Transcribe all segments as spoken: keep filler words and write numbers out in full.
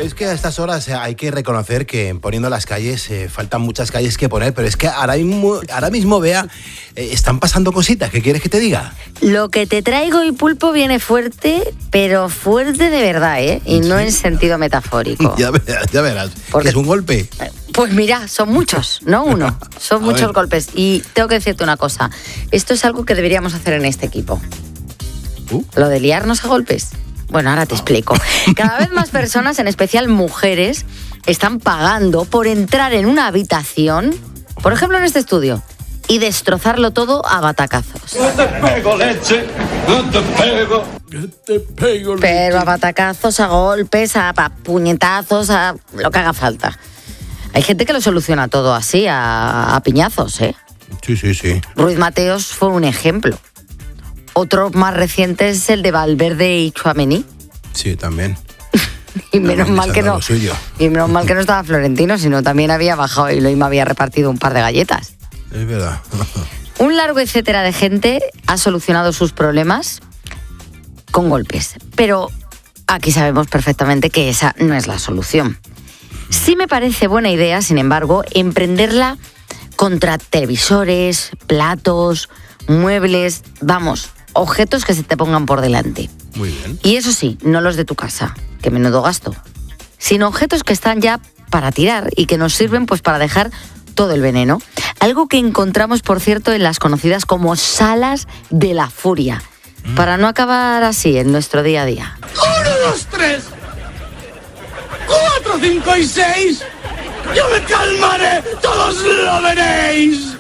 Es que a estas horas hay que reconocer que poniendo las calles, eh, faltan muchas calles que poner, pero es que ahora mismo, ahora mismo Bea, eh, están pasando cositas. ¿Qué quieres que te diga? Lo que te traigo hoy, Pulpo, viene fuerte, pero fuerte de verdad, ¿eh? Y no en sentido metafórico. Ya verás, ya verás. Porque es un golpe. Pues mira, son muchos, no uno. Son muchos ver. golpes. Y tengo que decirte una cosa. Esto es algo que deberíamos hacer en este equipo. Uh. Lo de liarnos a golpes. Bueno, ahora te explico. Cada vez más personas, en especial mujeres, están pagando por entrar en una habitación, por ejemplo en este estudio, y destrozarlo todo a batacazos. No te pego, leche, no te pego. No te pego, Pero a batacazos, a golpes, a, a puñetazos, a lo que haga falta. Hay gente que lo soluciona todo así, a, a piñazos, ¿eh? Sí, sí, sí. Ruiz Mateos fue un ejemplo. Otro más reciente es el de Valverde y Tchouaméni. Sí, también. Y menos También mal que no. lo suyo. Y menos mal que no estaba Florentino, sino también había bajado y me había repartido un par de galletas. Es verdad. Un largo etcétera de gente ha solucionado sus problemas con golpes. Pero aquí sabemos perfectamente que esa no es la solución. Sí me parece buena idea, sin embargo, emprenderla contra televisores, platos, muebles, vamos, objetos que se te pongan por delante. Muy bien. Y eso sí, no los de tu casa, que menudo gasto, sino objetos que están ya para tirar y que nos sirven pues para dejar todo el veneno. Algo que encontramos, por cierto, en las conocidas como salas de la furia, mm. para no acabar así en nuestro día a día. Uno, dos, tres. Cuatro, cinco y seis. Yo me calmaré, todos lo veréis.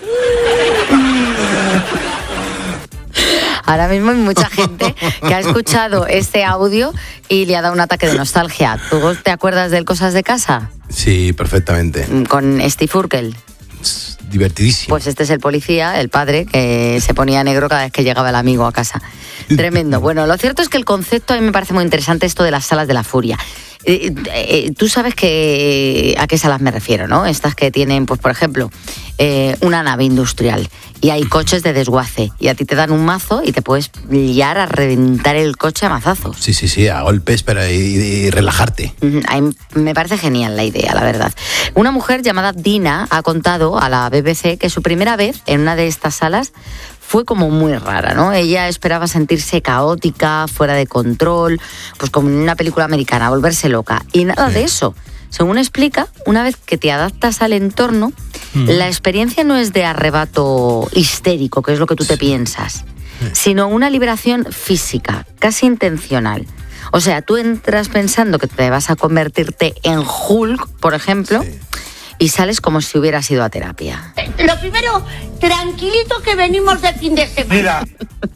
Ahora mismo hay mucha gente que ha escuchado este audio y le ha dado un ataque de nostalgia. ¿Tú te acuerdas del Cosas de Casa? Sí, perfectamente. Con Steve Urkel. Es divertidísimo. Pues este es el policía, el padre, que se ponía negro cada vez que llegaba el amigo a casa. Tremendo. Bueno, lo cierto es que el concepto a mí me parece muy interesante, esto de las salas de la furia. Eh, eh, tú sabes que a qué salas me refiero, ¿no? Estas que tienen, pues por ejemplo, eh, una nave industrial y hay coches de desguace y a ti te dan un mazo y te puedes liar a reventar el coche a mazazos. Sí, sí, sí, a golpes, pero y, y relajarte. A mí me parece genial la idea, la verdad. Una mujer llamada Dina ha contado a la B B C que su primera vez en una de estas salas fue como muy rara, ¿no? Ella esperaba sentirse caótica, fuera de control, pues como en una película americana, volverse loca. Y nada de eso. Según explica, una vez que te adaptas al entorno, mm. la experiencia no es de arrebato histérico, que es lo que tú te piensas, sino una liberación física, casi intencional. O sea, tú entras pensando que te vas a convertirte en Hulk, por ejemplo, sí. y sales como si hubieras ido a terapia. Lo primero, tranquilito que venimos del fin de semana. Mira.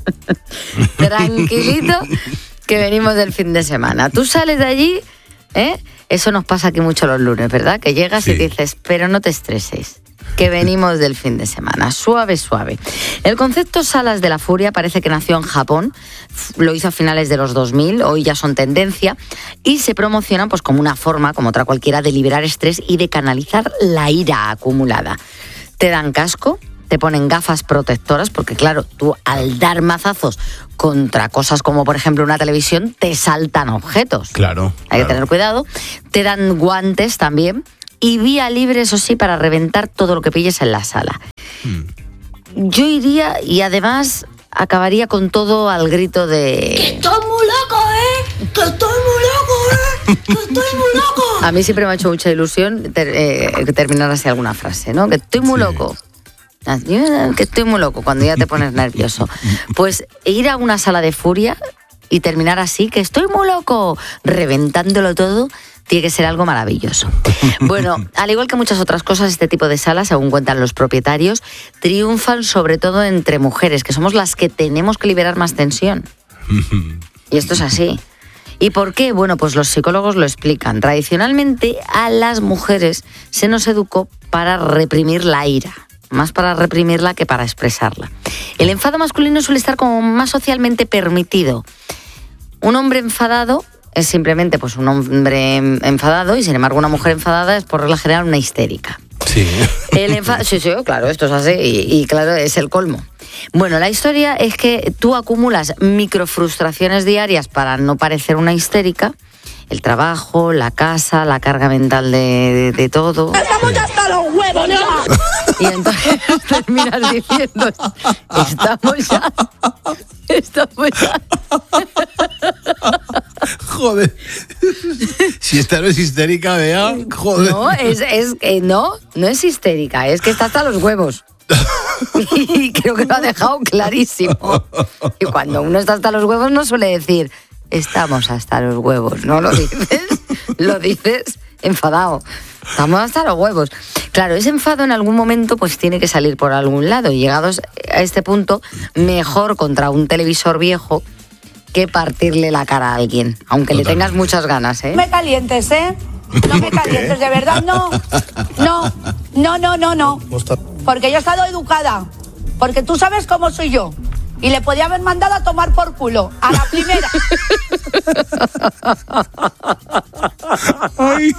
Tranquilito que venimos del fin de semana. Tú sales de allí, ¿eh? Eso nos pasa aquí mucho los lunes, ¿verdad? Que llegas sí. y dices, pero no te estreses, que venimos del fin de semana. Suave, suave. El concepto salas de la furia parece que nació en Japón, lo hizo a finales de los dos mil, hoy ya son tendencia, y se promocionan pues como una forma, como otra cualquiera, de liberar estrés y de canalizar la ira acumulada. Te dan casco, te ponen gafas protectoras, porque claro, tú al dar mazazos contra cosas como por ejemplo una televisión, te saltan objetos. Claro. Hay claro. que tener cuidado. Te dan guantes también y vía libre, eso sí, para reventar todo lo que pilles en la sala. Hmm. Yo iría y además acabaría con todo al grito de... ¡Que estoy muy loco, eh! ¡Que estoy muy loco, eh! ¡Que estoy muy loco! A mí siempre me ha hecho mucha ilusión ter, eh, terminar así alguna frase, ¿no? Que estoy muy sí. loco. Que estoy muy loco cuando ya te pones nervioso. Pues ir a una sala de furia y terminar así, que estoy muy loco, reventándolo todo, tiene que ser algo maravilloso. Bueno, al igual que muchas otras cosas, este tipo de salas, según cuentan los propietarios, triunfan sobre todo entre mujeres, que somos las que tenemos que liberar más tensión. Y esto es así. ¿Y por qué? Bueno, pues los psicólogos lo explican. Tradicionalmente a las mujeres se nos educó para reprimir la ira. Más para reprimirla que para expresarla. El enfado masculino suele estar como más socialmente permitido. Un hombre enfadado es simplemente pues un hombre enfadado y sin embargo una mujer enfadada es por regla general una histérica. Sí. El enfado, sí, sí, claro, esto es así y, y claro, es el colmo. Bueno, la historia es que tú acumulas microfrustraciones diarias para no parecer una histérica el trabajo, la casa, la carga mental de, de, de todo. ¡Estamos ya hasta los huevos, ya! Y entonces terminas diciendo, estamos ya, estamos ya. Joder. Si esta no es histérica, vea, joder. No, es, es que no, no es histérica, es que está hasta los huevos. Y creo que lo ha dejado clarísimo. Y cuando uno está hasta los huevos no suele decir, estamos hasta los huevos, no lo dices, lo dices enfadado. Estamos hasta los huevos. Claro, ese enfado en algún momento pues tiene que salir por algún lado. Y llegados a este punto, mejor contra un televisor viejo que partirle la cara a alguien, aunque Totalmente. le tengas muchas ganas, ¿eh? No me calientes, ¿eh? No me calientes, de verdad, no. No, no, no, no, no. Porque yo he estado educada. Porque tú sabes cómo soy yo. Y le podía haber mandado a tomar por culo. A la primera. Ay.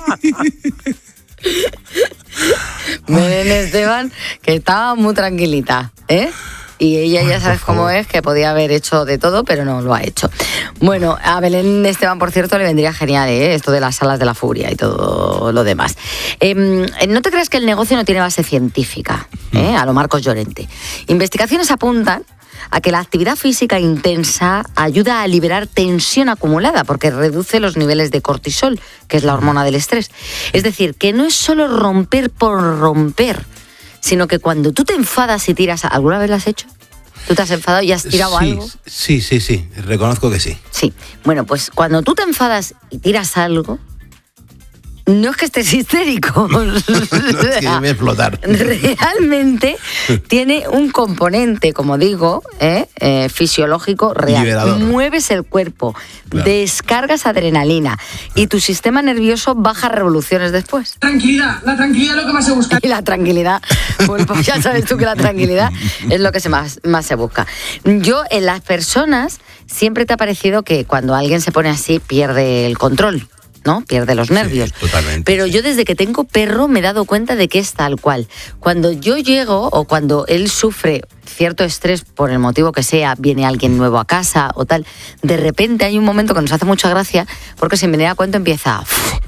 Belén Esteban, que estaba muy tranquilita, ¿eh? Y ella ya sabes cómo es, que podía haber hecho de todo, pero no lo ha hecho. Bueno, a Belén Esteban, por cierto, le vendría genial, ¿eh? Esto de las salas de la furia y todo lo demás. Eh, no te creas que el negocio no tiene base científica, ¿eh? A lo Marcos Llorente. Investigaciones apuntan a que la actividad física intensa ayuda a liberar tensión acumulada porque reduce los niveles de cortisol, que es la hormona del estrés. Es decir, que no es solo romper por romper, sino que cuando tú te enfadas y tiras... ¿Alguna vez lo has hecho? ¿Tú te has enfadado y has tirado sí, algo? Sí, sí, sí, reconozco que sí. Sí, bueno, pues cuando tú te enfadas y tiras algo, no es que estés histérico. No es que debe explotar. Realmente tiene un componente, como digo, ¿eh? Eh, fisiológico real. Liberador. Mueves el cuerpo, claro. Descargas adrenalina y tu sistema nervioso baja revoluciones después. Tranquilidad, la tranquilidad es lo que más se busca. Y la tranquilidad, pues, pues ya sabes tú que la tranquilidad es lo que se más, más se busca. Yo, en las personas, siempre te ha parecido que cuando alguien se pone así pierde el control, ¿no? Pierde los nervios. Sí, totalmente. Pero sí. yo desde que tengo perro me he dado cuenta de que es tal cual. Cuando yo llego o cuando él sufre cierto estrés por el motivo que sea, viene alguien nuevo a casa o tal, de repente hay un momento que nos hace mucha gracia porque sin venir a cuento empieza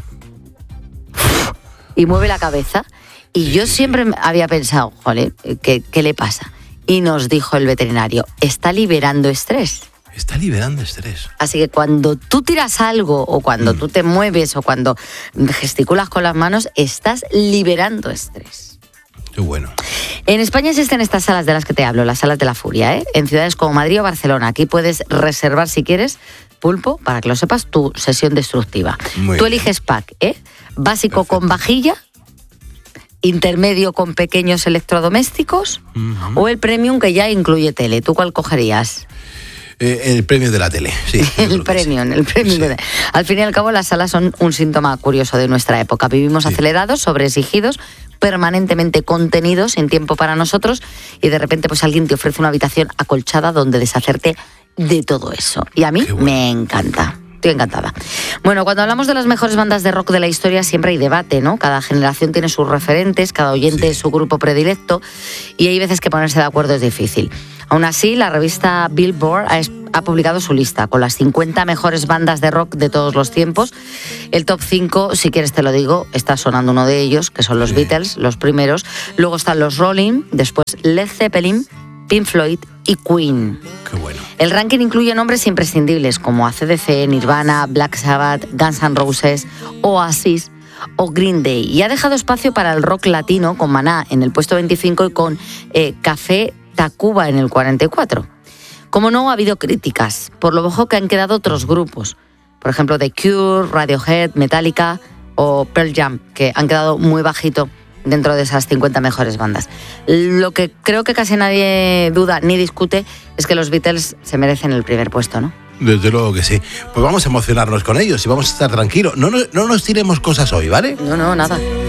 y mueve la cabeza. Y yo siempre había pensado, joder, ¿qué, qué le pasa? Y nos dijo el veterinario, está liberando estrés. Está liberando estrés. Así que cuando tú tiras algo o cuando mm. tú te mueves o cuando gesticulas con las manos, estás liberando estrés. Qué bueno. En España existen estas salas de las que te hablo, las salas de la furia, ¿eh? En ciudades como Madrid o Barcelona. Aquí puedes reservar, si quieres, Pulpo, para que lo sepas, tu sesión destructiva. Muy tú bien. eliges pack, ¿eh? Básico Perfecto. con vajilla, intermedio con pequeños electrodomésticos uh-huh. o el premium que ya incluye tele. ¿Tú cuál cogerías? Eh, el premio de la tele, sí. el premium, el premium. Sí. De... Al fin y al cabo, las salas son un síntoma curioso de nuestra época. Vivimos sí. acelerados, sobreexigidos, permanentemente contenidos, sin tiempo para nosotros, y de repente pues alguien te ofrece una habitación acolchada donde deshacerte de todo eso. Y a mí bueno. me encanta. Estoy encantada. Bueno, cuando hablamos de las mejores bandas de rock de la historia siempre hay debate, ¿no? Cada generación tiene sus referentes, cada oyente sí. es su grupo predilecto y hay veces que ponerse de acuerdo es difícil. Aún así, la revista Billboard ha, ha publicado su lista con las cincuenta mejores bandas de rock de todos los tiempos. El top cinco, si quieres te lo digo, está sonando uno de ellos, que son los sí. Beatles, los primeros. Luego están los Rolling, después Led Zeppelin, Pink Floyd y Queen. Qué bueno. El ranking incluye nombres imprescindibles como A C D C, Nirvana, Black Sabbath, Guns N' Roses, Oasis o Green Day. Y ha dejado espacio para el rock latino con Maná en el puesto veinticinco y con eh, Café Tacuba en el cuarenta y cuatro. Como no, ha habido críticas por lo bajo que han quedado otros grupos. Por ejemplo, The Cure, Radiohead, Metallica o Pearl Jam, que han quedado muy bajito dentro de esas cincuenta mejores bandas. Lo que creo que casi nadie duda ni discute es que los Beatles se merecen el primer puesto, ¿no? Desde luego que sí. Pues vamos a emocionarnos con ellos y vamos a estar tranquilos. No, no, no nos tiremos cosas hoy, ¿vale? No, no, nada.